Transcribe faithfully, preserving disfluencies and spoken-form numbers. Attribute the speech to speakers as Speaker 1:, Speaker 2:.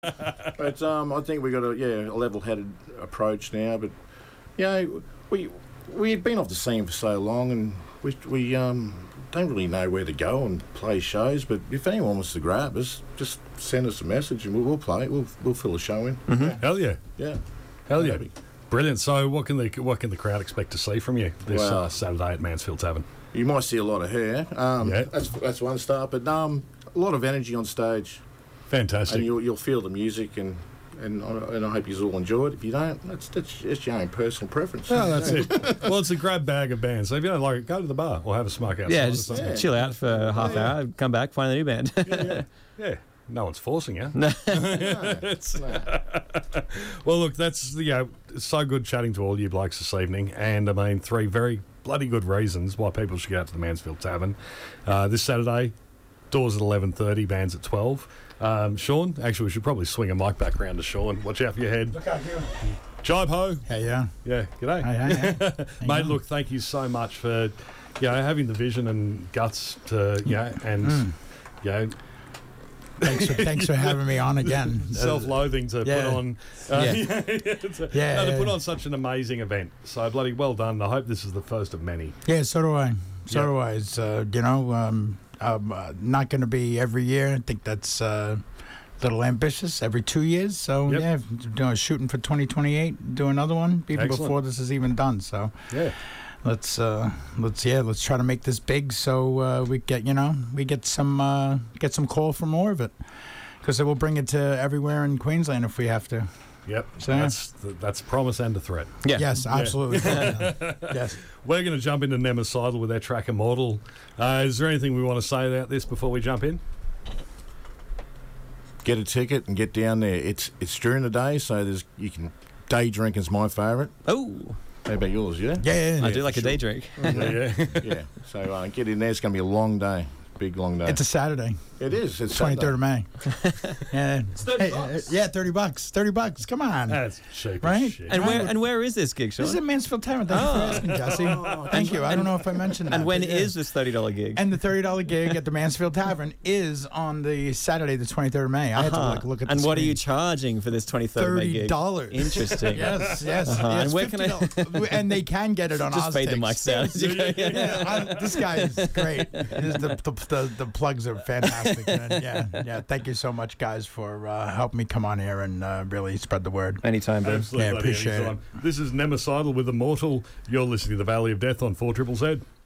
Speaker 1: But um, I think we've got a yeah a level-headed approach now. But you know, we we've been off the scene for so long, and we we um don't really know where to go and play shows. But if anyone wants to grab us, just send us a message, and we'll, we'll play it. We'll we'll fill a show in.
Speaker 2: Mm-hmm.
Speaker 1: Yeah.
Speaker 2: Hell yeah,
Speaker 1: yeah,
Speaker 2: hell yeah.
Speaker 1: Maybe.
Speaker 2: Brilliant. So, what can the what can the crowd expect to see from you this
Speaker 1: Well,
Speaker 2: uh, Saturday at Mansfield Tavern?
Speaker 1: You might see a lot of hair. Um,
Speaker 2: Yeah.
Speaker 1: That's that's one start. But um, a lot of energy on stage,
Speaker 2: Fantastic.
Speaker 1: and you'll you'll feel the music, and and I, and I hope you all enjoy it. If you don't, that's that's just your own personal preference.
Speaker 2: Oh, that's it. Well, it's a grab bag of bands. So if you don't like it, go to the bar or have a smoke outside.
Speaker 3: Yeah,
Speaker 2: or
Speaker 3: just
Speaker 2: something.
Speaker 3: chill out for half
Speaker 2: Yeah,
Speaker 3: hour, come back, find a new band.
Speaker 2: yeah. yeah. No one's forcing you.
Speaker 3: No.
Speaker 2: It's- Well, look, that's you know, it's so good chatting to all you blokes this evening, and I mean, three very bloody good reasons why people should go out to the Mansfield Tavern uh, this Saturday. Doors at eleven thirty, bands at twelve. Um, Sean, actually, we should probably swing a mic back round to Sean. Watch out for your head.
Speaker 4: Look out here.
Speaker 2: Jibe ho.
Speaker 4: Hey, yeah.
Speaker 2: Yeah, g'day.
Speaker 4: Hey, hey, hey.
Speaker 2: Mate, look, thank you so much for you know having the vision and guts to you know and
Speaker 4: Mm.
Speaker 2: you know
Speaker 4: Thanks for, thanks for having me on again.
Speaker 2: self-loathing to
Speaker 4: yeah.
Speaker 2: put on uh,
Speaker 3: Yeah.
Speaker 2: yeah, to,
Speaker 4: Yeah,
Speaker 2: no, to
Speaker 4: yeah,
Speaker 2: put
Speaker 4: yeah.
Speaker 2: on such an amazing event. So bloody well done. I hope this is the first of many.
Speaker 4: Yeah, so do I. So
Speaker 2: Yeah.
Speaker 4: do I. It's, uh, you know, um, I'm uh, not going to be every year. I think that's uh, a little ambitious. Every two years. So,
Speaker 2: Yep.
Speaker 4: yeah, you know, shooting for twenty twenty-eight, do another one even
Speaker 2: Excellent.
Speaker 4: before this is even done. So
Speaker 2: Yeah.
Speaker 4: let's, uh, let's, yeah, let's try to make this big so uh, we get, you know, we get some, uh, get some call for more of it. Because it will bring it to everywhere in Queensland if we have to.
Speaker 2: Yep.
Speaker 4: So-
Speaker 2: That's that's a promise and a threat.
Speaker 3: Yeah.
Speaker 4: Yes, absolutely. Yes.
Speaker 2: We're going to jump into Nemesidal with their track Immortal. Uh, is there anything we want to say about this before we jump in?
Speaker 1: Get a ticket and get down there. It's it's during the day, so there's you can day drinking's my favourite.
Speaker 3: Oh,
Speaker 1: How about yours? Yeah.
Speaker 4: Yeah, yeah,
Speaker 3: I
Speaker 4: yeah.
Speaker 3: do like a day drink.
Speaker 2: Yeah. yeah.
Speaker 1: Yeah. So uh, get in there. It's going to be a long day. Big long day.
Speaker 4: It's a Saturday.
Speaker 1: it is. It's
Speaker 4: twenty-third of
Speaker 1: Saturday.
Speaker 4: May. Yeah. It's
Speaker 2: thirty bucks.
Speaker 4: Yeah, thirty bucks. thirty bucks. Come on.
Speaker 2: That's cheap
Speaker 4: Right?
Speaker 2: as shit.
Speaker 3: And
Speaker 4: I
Speaker 3: where
Speaker 4: would-
Speaker 3: and where is this gig, Sean?
Speaker 4: This is at Mansfield Tavern. Thank you for asking, Jesse. Thank you. I don't know if I mentioned that.
Speaker 3: and when
Speaker 4: but
Speaker 3: is
Speaker 4: yeah.
Speaker 3: this thirty dollar gig?
Speaker 4: And the thirty dollar gig at the Mansfield Tavern is on the Saturday, the twenty-third of May. I had to
Speaker 3: Uh-huh.
Speaker 4: like look at the
Speaker 3: and what are
Speaker 4: screen.
Speaker 3: you charging for this twenty-third May
Speaker 4: Thirty
Speaker 3: gig?
Speaker 4: dollars.
Speaker 3: Interesting.
Speaker 4: Yes, yes.
Speaker 3: Uh-huh.
Speaker 4: yes
Speaker 3: And where can I-
Speaker 4: fifty dollars. And they can get it on
Speaker 3: Just fade the
Speaker 4: Oztix.
Speaker 3: mics down. as you go.
Speaker 4: Yeah, I, this guy is great. It is the, the, the, the plugs are fantastic. And yeah, yeah. Thank you so much, guys, for uh, helping me come on here and uh, really spread the word.
Speaker 3: Anytime, bro.
Speaker 2: Absolutely.
Speaker 4: Yeah, appreciate
Speaker 2: anytime. This is Nemesidal with Immortal. You're listening to The Valley of Death on four triple Z.